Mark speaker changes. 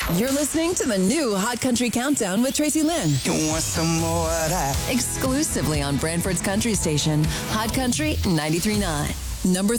Speaker 1: You're listening to the new Hot Country Countdown with Tracy Lynn.
Speaker 2: You want some more of that?
Speaker 1: Exclusively on Brantford's Country Station, Hot Country 93.9. Number